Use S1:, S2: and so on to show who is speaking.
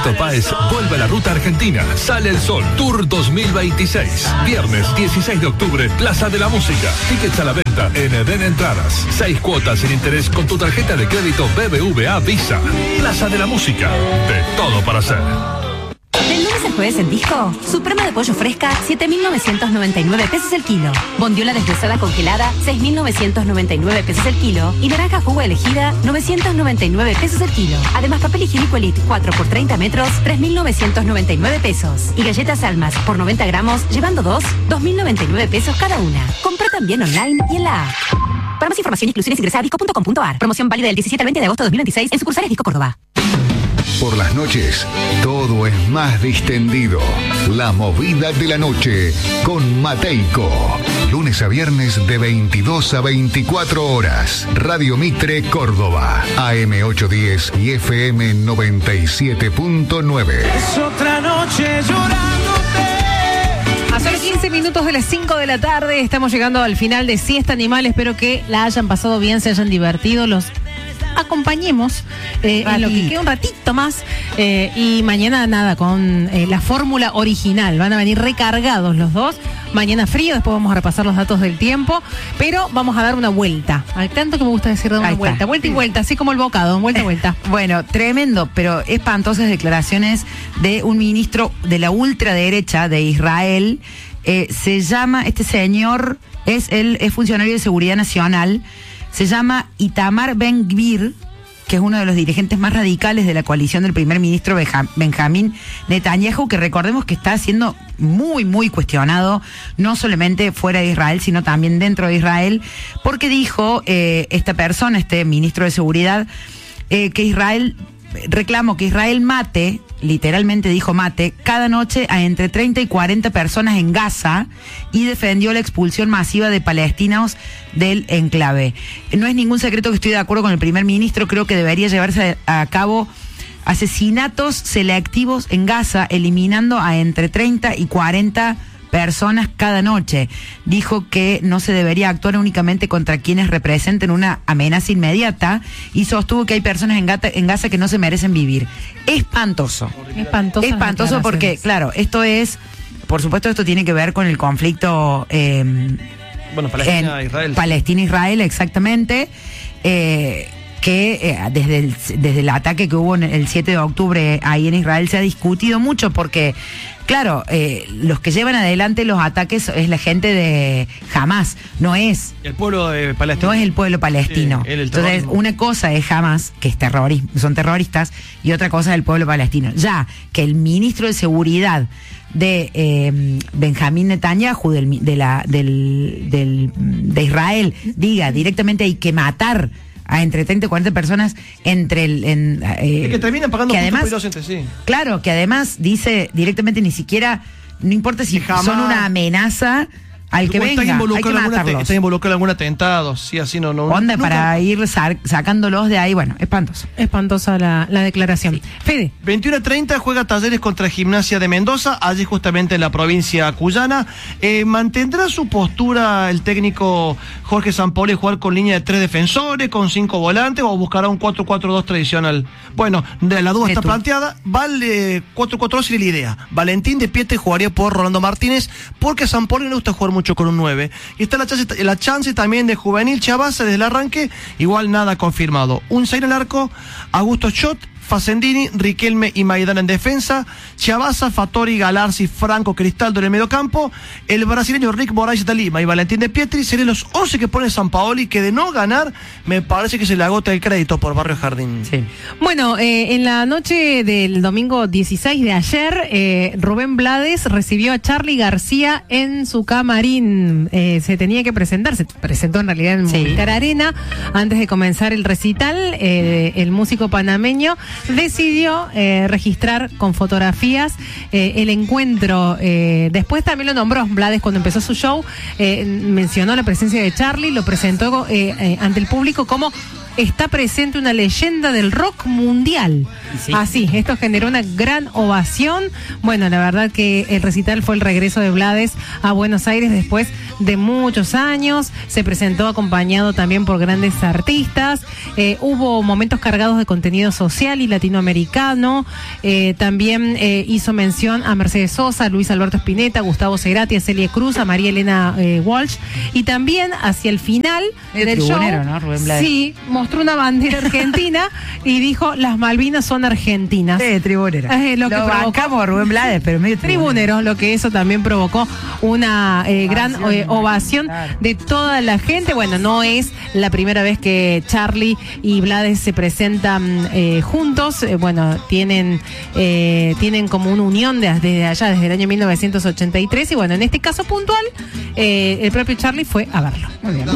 S1: Fito Páez vuelve a la ruta argentina. Sale el Sol Tour 2026. Viernes 16 de octubre, Plaza de la Música. Tickets a la venta en Eden Entradas. 6 cuotas sin interés con tu tarjeta de crédito BBVA Visa. Plaza de la Música. De todo para hacer.
S2: Del lunes al jueves en Disco, Suprema de pollo fresca, 7.999 pesos el kilo. Bondiola desglosada congelada, 6.999 pesos el kilo. Y naranja jugo elegida, 999 pesos el kilo. Además, papel higiénico Elite 4 por 30 metros, 3.999 pesos. Y galletas Almas por 90 gramos, llevando 2.099 pesos cada una. Compra también online y en la app. Para más información y exclusiones ingresa a disco.com.ar. Promoción válida del 17 al 20 de agosto de 2026 en sucursales Disco Córdoba.
S3: Por las noches, todo es más distendido. La movida de la noche con Mateico. Lunes a viernes de 22 a 24 horas. Radio Mitre Córdoba. AM 810 y FM 97.9.
S4: Es otra noche llorándote.
S5: A solo 15 minutos de las 5 de la tarde estamos llegando al final de Siesta Animal. Espero que la hayan pasado bien, se hayan divertido. Los acompañemos en lo que queda un ratito más y mañana nada con la fórmula original, van a venir recargados los dos, mañana frío, después vamos a repasar los datos del tiempo, pero vamos a dar una vuelta, al tanto que me gusta decir dar una vuelta y vuelta, así como el bocado, vuelta y vuelta.
S6: Bueno, tremendo, pero espantosas declaraciones de un ministro de la ultraderecha de Israel. Se llama, este señor es funcionario de seguridad nacional. Se llama Itamar Ben-Gvir, que es uno de los dirigentes más radicales de la coalición del primer ministro Benjamín Netanyahu, que recordemos que está siendo muy, muy cuestionado, no solamente fuera de Israel, sino también dentro de Israel, porque dijo esta persona, este ministro de Seguridad, reclamó que Israel mate, literalmente dijo mate, cada noche a entre 30 y 40 personas en Gaza y defendió la expulsión masiva de palestinos del enclave. No es ningún secreto que estoy de acuerdo con el primer ministro, creo que debería llevarse a cabo asesinatos selectivos en Gaza, eliminando a entre 30 y 40 personas cada noche. Dijo que no se debería actuar únicamente contra quienes representen una amenaza inmediata y sostuvo que hay personas en Gaza que no se merecen vivir. Espantoso. Espantoso porque, claro, esto es, por supuesto, esto tiene que ver con el conflicto
S7: Palestina-Israel.
S6: Palestina-Israel, exactamente. Que desde el ataque que hubo el 7 de octubre ahí en Israel se ha discutido mucho porque, claro, los que llevan adelante los ataques es la gente de Hamas, no es
S7: el pueblo palestino.
S6: No es el pueblo palestino.
S7: Sí,
S6: entonces, una cosa es Hamas, que es son terroristas, y otra cosa es el pueblo palestino. Ya que el ministro de Seguridad de Benjamín Netanyahu de Israel diga directamente hay que matar a entre 30 y 40 personas
S7: que terminan pagando
S6: que además,
S7: inocentes, sí.
S6: Claro, que además dice directamente ni siquiera, no importa si son una amenaza al que venga, hay que matarlos.
S7: Está involucrado en algún atentado, sí, así no.
S6: Onda nunca, para ir sacándolos de ahí, bueno, espantoso.
S5: Espantosa la declaración. Sí. Fede.
S7: 21:30 juega Talleres contra Gimnasia de Mendoza, allí justamente en la provincia cuyana. ¿Mantendrá su postura el técnico Jorge Sampaoli jugar con línea de 3 defensores, con 5 volantes, o buscará un 4-4-2 tradicional? Bueno, la duda está planteada. Vale, 4-4-2 sería la idea. Valentín de Pietri jugaría por Rolando Martínez, porque a Sampaoli le gusta jugar mucho con un 9. Y está la chance también de Juvenil Chavasa desde el arranque, igual nada confirmado. Un 6 en el arco, Augusto Schott, Facendini, Riquelme y Maidana en defensa, Chavasa, Fattori, Galarzi, Franco, Cristaldo en el mediocampo, el brasileño Rick Moraes de Lima y Valentín de Pietri serían los 11 que pone Sampaoli, que de no ganar me parece que se le agota el crédito por Barrio Jardín.
S5: Sí. Bueno, en la noche del domingo 16 de ayer, Rubén Blades recibió a Charly García en su camarín. Se tenía que presentar, se presentó en realidad en Movistar Arena antes de comenzar el recital. El músico panameño decidió registrar con fotografías el encuentro. Después también lo nombró Blades cuando empezó su show, mencionó la presencia de Charly, lo presentó ante el público como está presente una leyenda del rock mundial.
S6: Sí.
S5: Así, esto generó una gran ovación. Bueno, la verdad que el recital fue el regreso de Blades a Buenos Aires después de muchos años. Se presentó acompañado también por grandes artistas. Hubo momentos cargados de contenido social y latinoamericano. También hizo mención a Mercedes Sosa, a Luis Alberto Spinetta, a Gustavo Cerati, a Celia Cruz, a María Elena Walsh. Y también hacia el final del show,
S6: ¿no? Rubén Blades.
S5: sí, mostró una bandera argentina y dijo: las Malvinas son argentinas.
S6: Sí, tribunero.
S5: Lo que
S6: bancamos a Rubén Blades, pero medio
S5: tribunero, lo que eso también provocó una gran ovación de toda la gente. Bueno, no es la primera vez que Charly y Blades se presentan juntos. Bueno, tienen como una unión desde allá, desde el año 1983. Y bueno, en este caso puntual, el propio Charly fue a verlo.
S6: Muy bien.